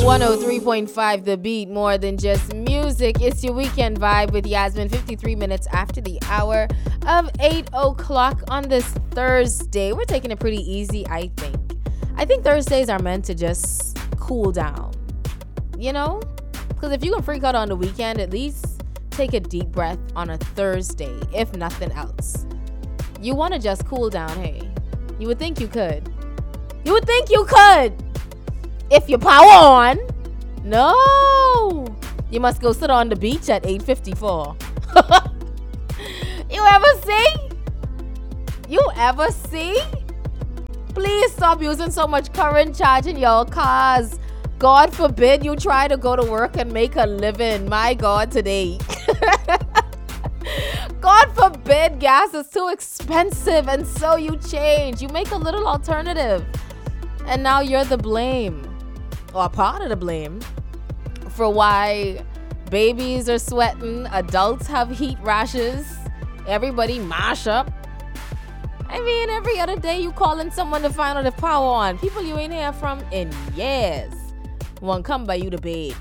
103.5 The Beat, more than just music. It's your weekend vibe with Yasmin, 53 minutes after the hour of 8 o'clock on this Thursday. We're taking it pretty easy, I think. I think Thursdays are meant to just cool down, you know? Because if you can freak out on the weekend, at least take a deep breath on a Thursday, if nothing else. You want to just cool down, hey? You would think you could. You would think you could! If you power on. No, you must go sit on the beach at 8:54. You ever see? Please stop using so much current charging your cars. God forbid you try to go to work and make a living. My God, today. God forbid gas is too expensive, and so you change. You make a little alternative, and now you're the blame, or part of the blame, for why babies are sweating, adults have heat rashes, everybody mash up. I mean, every other day you calling someone to find out if power on. People you ain't hear from in years won't come by you to bed.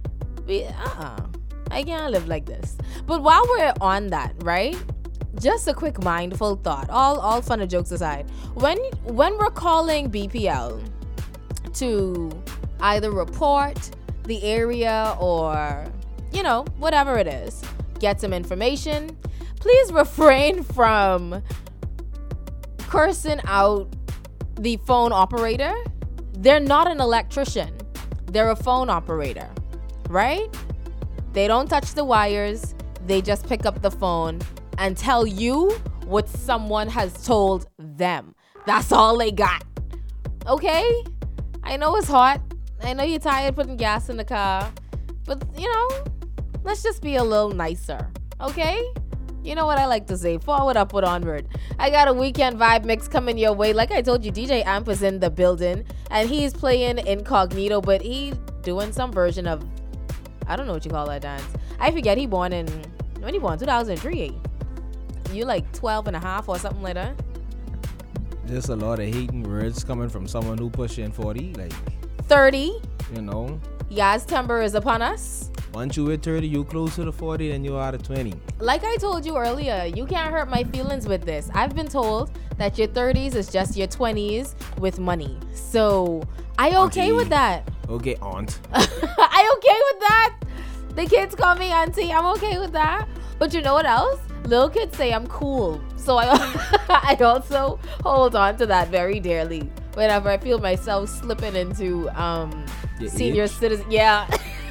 I can't live like this. But while we're on that, right? Just a quick mindful thought. All fun and jokes aside. When we're calling BPL to either report the area or, you know, whatever it is, get some information, please refrain from cursing out the phone operator. They're not an electrician. They're a phone operator, right? They don't touch the wires. They just pick up the phone and tell you what someone has told them. That's all they got. Okay? I know it's hot. I know you're tired putting gas in the car. But, you know, let's just be a little nicer. Okay? You know what I like to say. Forward, upward, onward. I got a weekend vibe mix coming your way. Like I told you, DJ Amp is in the building. And he's playing incognito. But he's doing some version of, I don't know what you call that dance. I forget when he born? 2003. You like 12 and a half or something like that? Just a lot of hating words coming from someone who pushing 40, like 30. You know. Yaztember is upon us. Once you hit 30, you close to the 40, then you're out of 20. Like I told you earlier, you can't hurt my feelings with this. I've been told that your 30s is just your 20s with money. So, I okay with that. Okay, aunt. I okay with that. The kids call me auntie. I'm okay with that. But you know what else? Little kids say I'm cool. So I also hold on to that very dearly whenever I feel myself slipping into senior citizen. Yeah.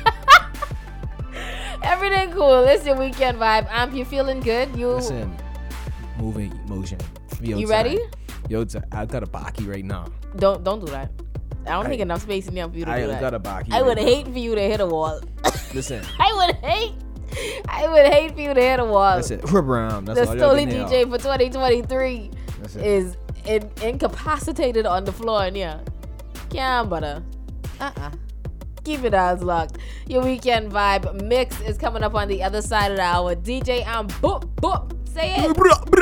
Everything cool. It's your weekend vibe. Amp, you feeling good? Listen, moving motion. You ready? Yo, I got a baki right now. Don't do that. I don't think enough space in there for you to do that. I got a baki. I would hate for you to hit a wall. Listen. I would hate for you to hit a wall. That's it. We're brown. That's the all Stoli DJ for 2023 is incapacitated on the floor in here. Can't butter. Keep it eyes locked. Your weekend vibe mix is coming up on the other side of the hour. DJ and boop boop. Say it.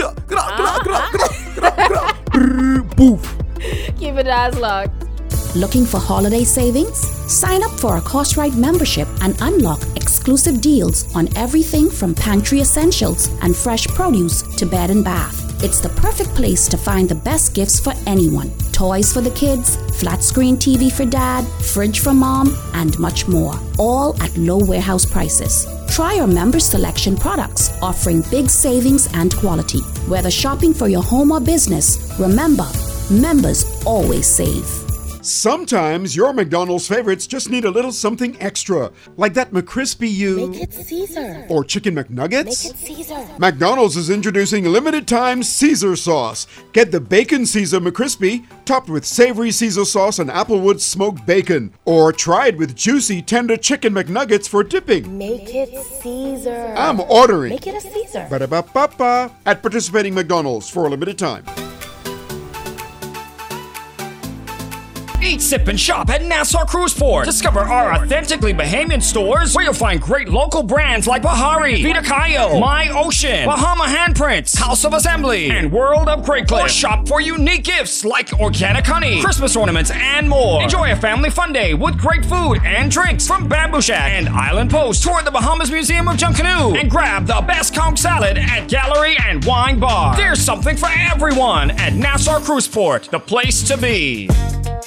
Keep it eyes locked. Looking for holiday savings? Sign up for our Cost-Right membership and unlock exclusive deals on everything from pantry essentials and fresh produce to bed and bath. It's the perfect place to find the best gifts for anyone. Toys for the kids, flat screen TV for dad, fridge for mom, and much more. All at low warehouse prices. Try our member selection products offering big savings and quality. Whether shopping for your home or business, remember, members always save. Sometimes your McDonald's favorites just need a little something extra, like that McCrispy Make it Caesar. Or Chicken McNuggets. Make it Caesar. McDonald's is introducing limited time Caesar sauce. Get the Bacon Caesar McCrispy, topped with savory Caesar sauce and Applewood smoked bacon. Or try it with juicy, tender Chicken McNuggets for dipping. Make it Caesar. I'm ordering. Make it a Caesar. Ba-da-ba-ba-ba. At participating McDonald's for a limited time. Eat, sip, and shop at Nassau Cruise Port. Discover our authentically Bahamian stores where you'll find great local brands like Bahari, Vita Cayo, My Ocean, Bahama Handprints, House of Assembly, and World of Great Clip. Or shop for unique gifts like organic honey, Christmas ornaments, and more. Enjoy a family fun day with great food and drinks from Bamboo Shack and Island Post. Tour the Bahamas Museum of Junkanoo and grab the best conch salad at Gallery and Wine Bar. There's something for everyone at Nassau Cruise Port, the place to be.